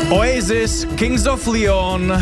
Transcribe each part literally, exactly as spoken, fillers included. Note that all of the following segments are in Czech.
Oasis, Kings of Leon,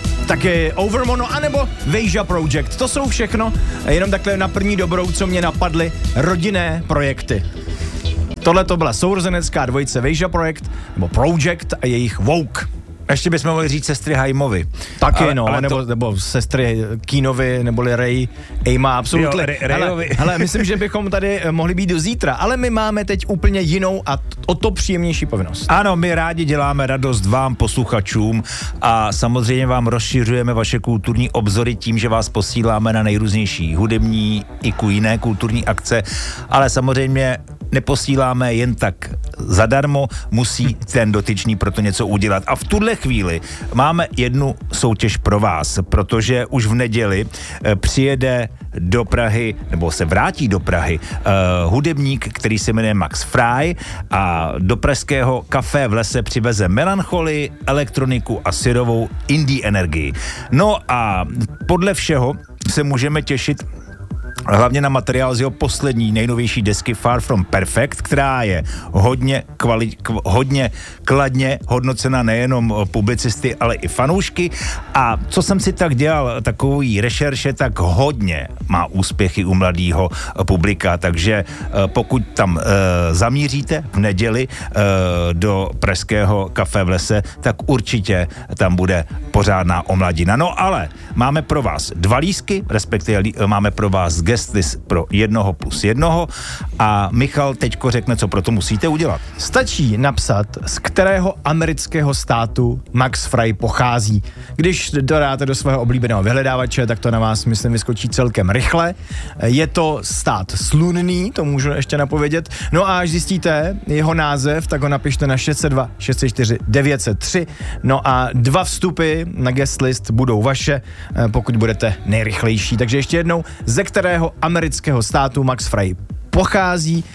taky Overmono, anebo Veja Project. To jsou všechno jenom takhle na první dobrou, co mě napadly, rodinné projekty. Tohle to byla sourozenecká dvojice Veja Project, nebo Project a jejich Woke. Ještě bychom mohli říct sestry Haimovi. Taky, ale, no, ale nebo, to... nebo sestry Kínovi, neboli Ray, Ejma, absolutně. Hele, hele, myslím, že bychom tady mohli být do zítra, ale my máme teď úplně jinou a t- o to příjemnější povinnost. Ano, my rádi děláme radost vám, posluchačům, a samozřejmě vám rozšiřujeme vaše kulturní obzory tím, že vás posíláme na nejrůznější hudební i ku jiné kulturní akce, ale samozřejmě neposíláme jen tak zadarmo, musí ten dotyčný proto něco udělat. A v tuhle chvíli máme jednu soutěž pro vás, protože už v neděli eh, přijede do Prahy, nebo se vrátí do Prahy, eh, hudebník, který se jmenuje Max Fry, a do pražského Café v lese přiveze melancholii, elektroniku a syrovou indie energii. No a podle všeho se můžeme těšit hlavně na materiál z jeho poslední nejnovější desky Far From Perfect, která je hodně, kvali, kv, hodně kladně hodnocena nejenom publicisty, ale i fanoušky. A co jsem si tak dělal, takový rešerše, tak hodně má úspěchy u mladého publika, takže pokud tam e, zamíříte v neděli e, do pražského Café v lese, tak určitě tam bude pořádná omladina. No ale máme pro vás dva lístky, respektive máme pro vás guest list pro jednoho plus jednoho, a Michal teďko řekne, co pro to musíte udělat. Stačí napsat, z kterého amerického státu Max Fry pochází. Když dodáte do svého oblíbeného vyhledávače, tak to na vás, myslím, vyskočí celkem rychle. Je to stát slunný, to můžu ještě napovědět. No a až zjistíte jeho název, tak ho napište na šest set dva šest set čtyři devět set tři. No a dva vstupy na guest list budou vaše, pokud budete nejrychlejší. Takže ještě jednou, ze kterého amerického státu Max Fry pochází,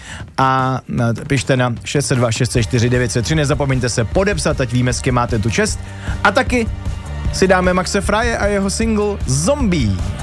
a pište na šest set dva šest set čtyři devět set tři. Nezapomeňte se podepsat, ať víme, s kým máte tu čest. A taky si dáme Maxe Frye a jeho single Zombie.